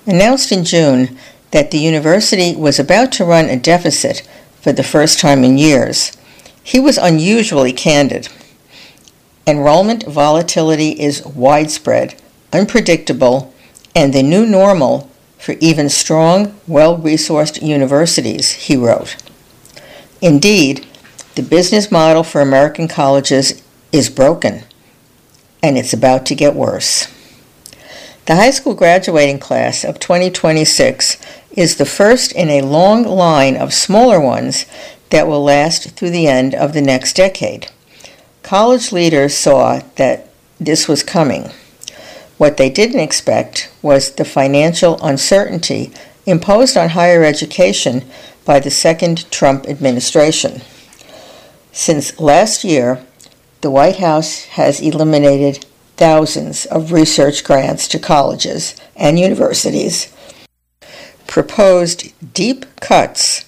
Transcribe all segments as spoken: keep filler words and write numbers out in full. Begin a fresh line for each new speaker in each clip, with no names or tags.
announced in June that the university was about to run a deficit for the first time in years. He was unusually candid. Enrollment volatility is widespread, unpredictable, and the new normal for even strong, well-resourced universities, he wrote. Indeed, the business model for American colleges is broken, and it's about to get worse. The high school graduating class of twenty twenty-six is the first in a long line of smaller ones that will last through the end of the next decade. College leaders saw that this was coming. What they didn't expect was the financial uncertainty imposed on higher education by the second Trump administration. Since last year, the White House has eliminated thousands of research grants to colleges and universities, proposed deep cuts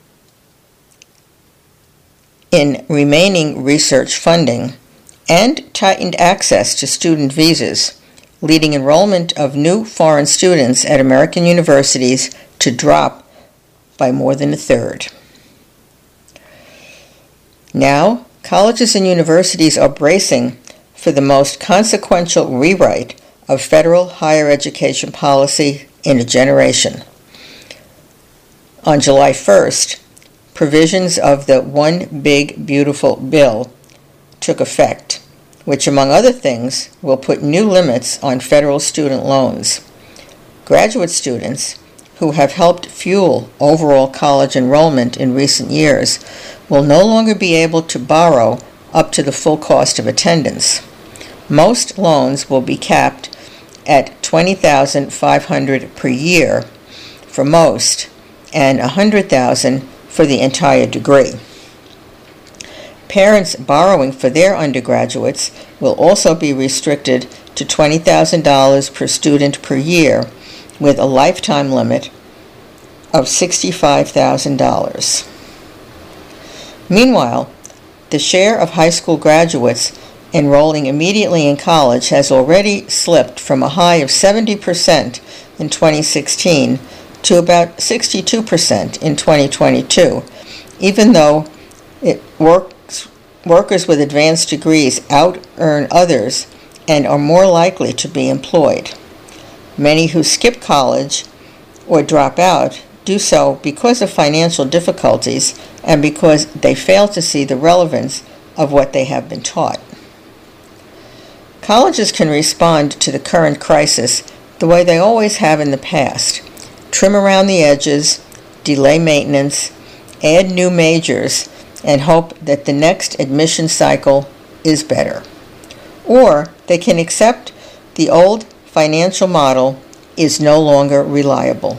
in remaining research funding, and tightened access to student visas, leading enrollment of new foreign students at American universities to drop by more than a third. Now, colleges and universities are bracing for the most consequential rewrite of federal higher education policy in a generation. On July first, provisions of the One Big Beautiful Bill took effect, which, among other things, will put new limits on federal student loans. Graduate students, who have helped fuel overall college enrollment in recent years, will no longer be able to borrow up to the full cost of attendance. Most loans will be capped at twenty thousand five hundred dollars per year for most, and one hundred thousand dollars for the entire degree. Parents borrowing for their undergraduates will also be restricted to twenty thousand dollars per student per year, with a lifetime limit of sixty-five thousand dollars. Meanwhile, the share of high school graduates enrolling immediately in college has already slipped from a high of seventy percent in twenty sixteen to about sixty-two percent in twenty twenty-two, even though it works, workers with advanced degrees out-earn others and are more likely to be employed. Many who skip college or drop out do so because of financial difficulties and because they fail to see the relevance of what they have been taught. Colleges can respond to the current crisis the way they always have in the past: trim around the edges, delay maintenance, add new majors, and hope that the next admission cycle is better. Or they can accept the old financial model is no longer reliable.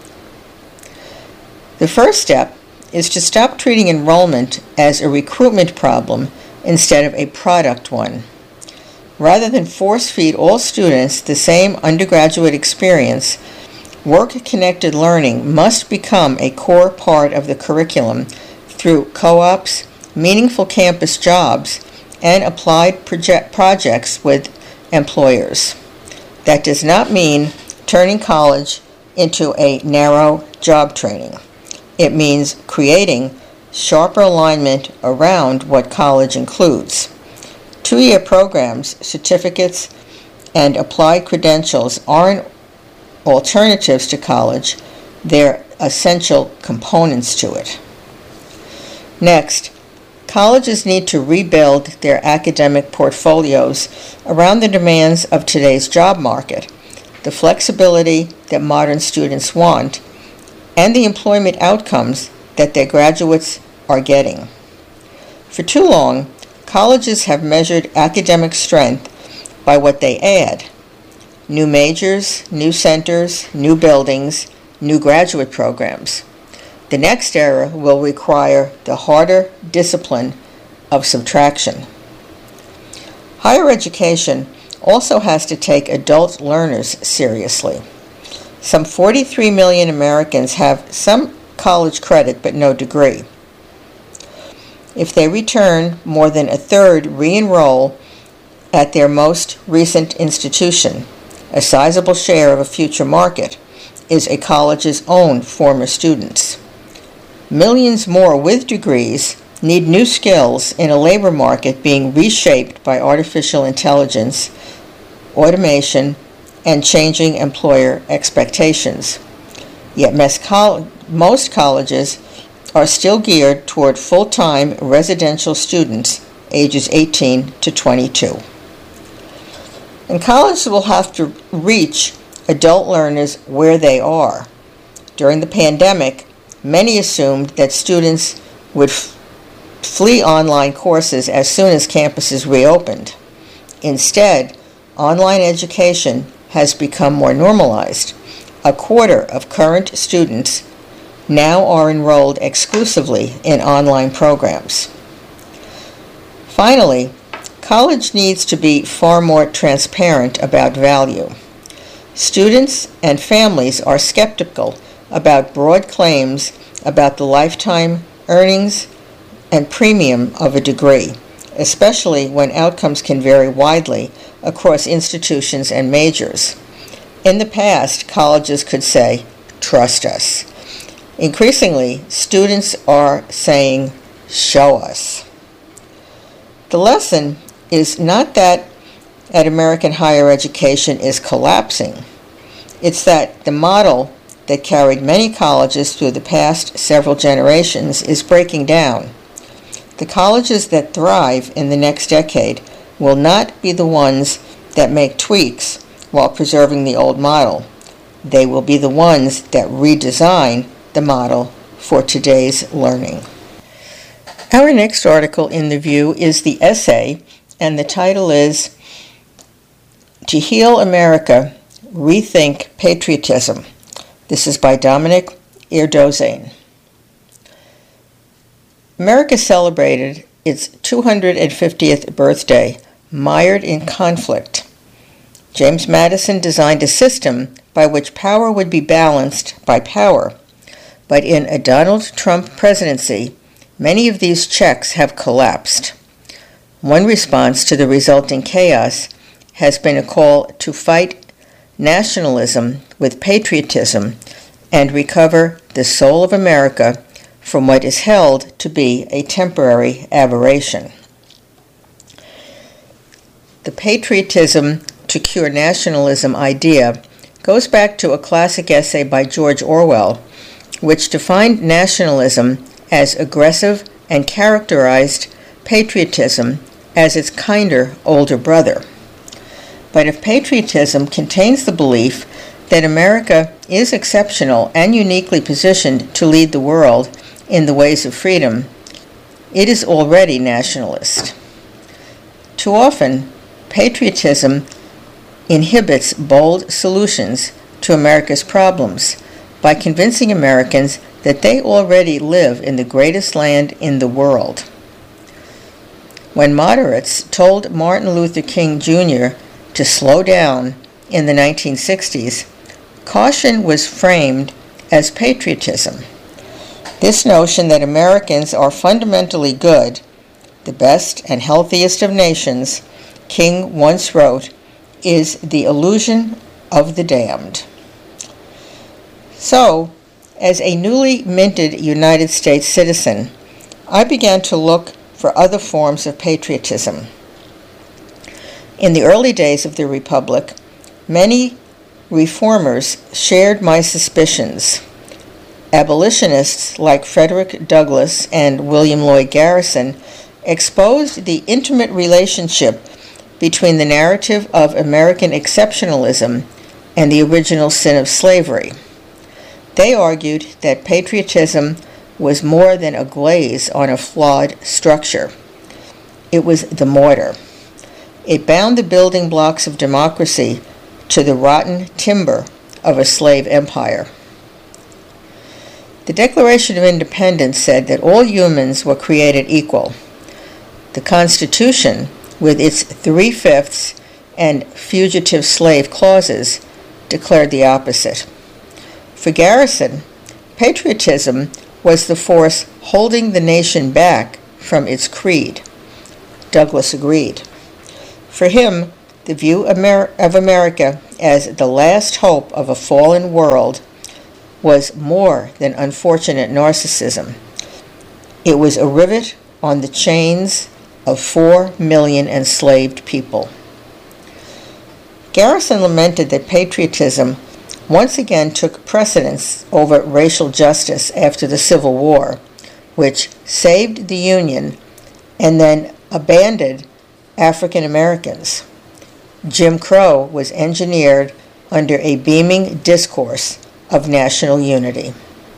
The first step is to stop treating enrollment as a recruitment problem instead of a product one. Rather than force-feed all students the same undergraduate experience, work-connected learning must become a core part of the curriculum through co-ops, meaningful campus jobs, and applied project projects with employers. That does not mean turning college into a narrow job training. It means creating sharper alignment around what college includes. Two-year programs, certificates, and applied credentials aren't alternatives to college. They're essential components to it. Next, colleges need to rebuild their academic portfolios around the demands of today's job market, the flexibility that modern students want, and the employment outcomes that their graduates are getting. For too long, colleges have measured academic strength by what they add: new majors, new centers, new buildings, new graduate programs. The next era will require the harder discipline of subtraction. Higher education also has to take adult learners seriously. Some forty-three million Americans have some college credit but no degree. If they return, more than a third re-enroll at their most recent institution, a sizable share of a future market, is a college's own former students. Millions more with degrees need new skills in a labor market being reshaped by artificial intelligence, automation, and changing employer expectations. Yet most colleges are still geared toward full-time residential students ages eighteen to twenty-two. And colleges will have to reach adult learners where they are. During the pandemic, many assumed that students would f- flee online courses as soon as campuses reopened. Instead, online education has become more normalized. A quarter of current students now are enrolled exclusively in online programs. Finally, college needs to be far more transparent about value. Students and families are skeptical about broad claims about the lifetime earnings and premium of a degree, especially when outcomes can vary widely across institutions and majors. In the past, colleges could say, "Trust us." Increasingly, students are saying, "Show us." The lesson is not that at American higher education is collapsing. It's that the model that carried many colleges through the past several generations is breaking down. The colleges that thrive in the next decade will not be the ones that make tweaks while preserving the old model. They will be the ones that redesign the model for today's learning. Our next article in the View is the essay, and the title is To Heal America, Rethink Patriotism. This is by Dominic Irdozane. America celebrated its two hundred fiftieth birthday, mired in conflict. James Madison designed a system by which power would be balanced by power. But in a Donald Trump presidency, many of these checks have collapsed. One response to the resulting chaos has been a call to fight nationalism with patriotism and recover the soul of America from what is held to be a temporary aberration. The patriotism to cure nationalism idea goes back to a classic essay by George Orwell, which defined nationalism as aggressive and characterized patriotism as its kinder older brother. But if patriotism contains the belief that America is exceptional and uniquely positioned to lead the world in the ways of freedom, it is already nationalist. Too often, patriotism inhibits bold solutions to America's problems by convincing Americans that they already live in the greatest land in the world. When moderates told Martin Luther King Junior to slow down in the nineteen sixties, caution was framed as patriotism. This notion that Americans are fundamentally good, the best and healthiest of nations, King once wrote, is the illusion of the damned. So, as a newly minted United States citizen, I began to look for other forms of patriotism. In the early days of the Republic, many reformers shared my suspicions. Abolitionists like Frederick Douglass and William Lloyd Garrison exposed the intimate relationship between the narrative of American exceptionalism and the original sin of slavery. They argued that patriotism was more than a glaze on a flawed structure. It was the mortar. It bound the building blocks of democracy to the rotten timber of a slave empire. The Declaration of Independence said that all humans were created equal. The Constitution, with its three-fifths and fugitive slave clauses, declared the opposite. For Garrison, patriotism was the force holding the nation back from its creed. Douglass agreed. For him, the view of America as the last hope of a fallen world was more than unfortunate narcissism. It was a rivet on the chains of four million enslaved people. Garrison lamented that patriotism once again took precedence over racial justice after the Civil War, which saved the Union and then abandoned African Americans. Jim Crow was engineered under a beaming discourse of national unity.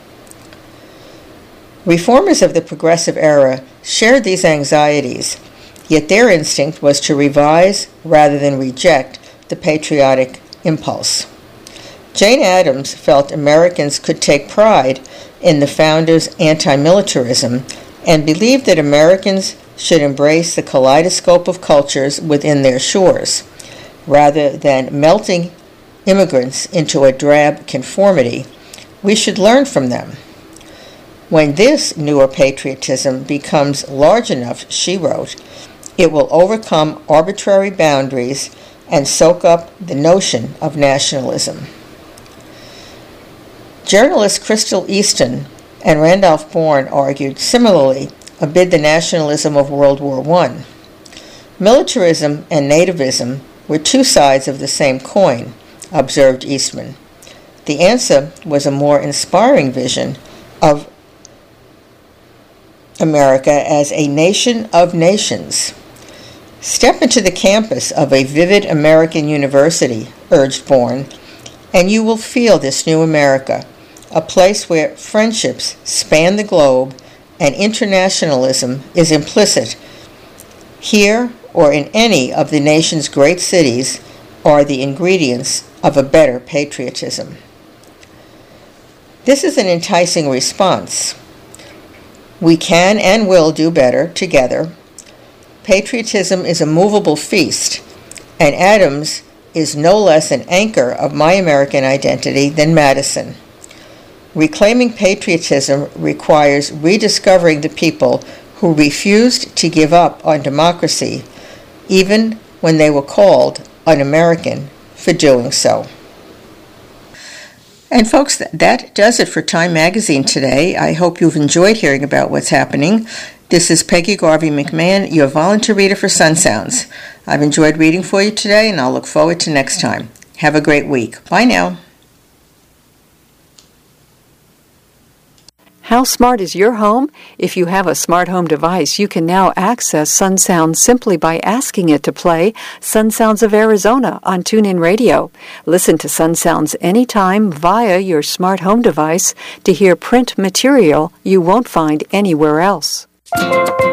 Reformers of the Progressive Era shared these anxieties, yet their instinct was to revise rather than reject the patriotic impulse. Jane Addams felt Americans could take pride in the founders' anti-militarism and believed that Americans should embrace the kaleidoscope of cultures within their shores, rather than melting immigrants into a drab conformity. We should learn from them. When this newer patriotism becomes large enough, she wrote, it will overcome arbitrary boundaries and soak up the notion of nationalism. Journalists Crystal Easton and Randolph Bourne argued similarly amid the nationalism of World War One. Militarism and nativism were two sides of the same coin, observed Eastman. The answer was a more inspiring vision of America as a nation of nations. Step into the campus of a vivid American university, urged Bourne, and you will feel this new America, a place where friendships span the globe and internationalism is implicit. Here, or in any of the nation's great cities, are the ingredients of a better patriotism. This is an enticing response. We can and will do better together. Patriotism is a movable feast, and Adams is no less an anchor of my American identity than Madison. Reclaiming patriotism requires rediscovering the people who refused to give up on democracy, even when they were called un-American for doing so. And folks, that does it for Time Magazine today. I hope you've enjoyed hearing about what's happening. This is Peggy Garvey McMahon, your volunteer reader for Sun Sounds. I've enjoyed reading for you today, and I'll look forward to next time. Have a great week. Bye now.
How smart is your home? If you have a smart home device, you can now access Sun Sounds simply by asking it to play Sun Sounds of Arizona on TuneIn Radio. Listen to Sun Sounds anytime via your smart home device to hear print material you won't find anywhere else.